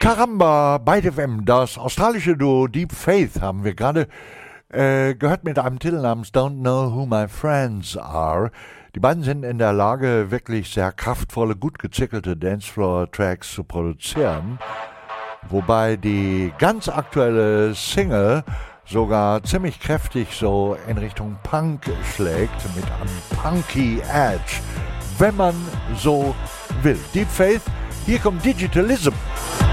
Caramba bei FM, das australische Duo Deep Faith haben wir gerade gehört mit einem Titel namens Don't Know Who My Friends Are. Die beiden sind in der Lage, wirklich sehr kraftvolle, gut gezickelte Dancefloor-Tracks zu produzieren, wobei die ganz aktuelle Single sogar ziemlich kräftig so in Richtung Punk schlägt, mit einem Punky Edge, wenn man so will. Deep Faith, hier kommt Digitalism.